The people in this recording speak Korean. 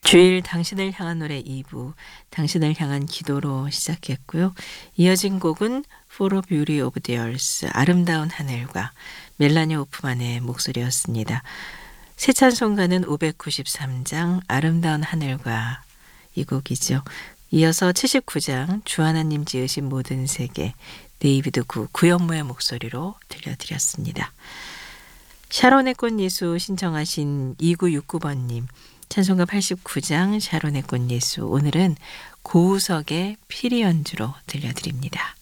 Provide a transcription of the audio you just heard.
주일 당신을 향한 노래 2부, 당신을 향한 기도로 시작했고요. 이어진 곡은 For a Beauty of the Earth, 아름다운 하늘과 멜라니 호프만의 목소리였습니다. 새 찬송가는 593장 아름다운 하늘과 이 곡이죠. 이어서 79장 주 하나님 지으신 모든 세계 데이비드 구연모의 목소리로 들려드렸습니다. 샤론의 꽃 예수 신청하신 2969번님, 찬송가 89장 샤론의 꽃 예수, 오늘은 고우석의 피리 연주로 들려드립니다.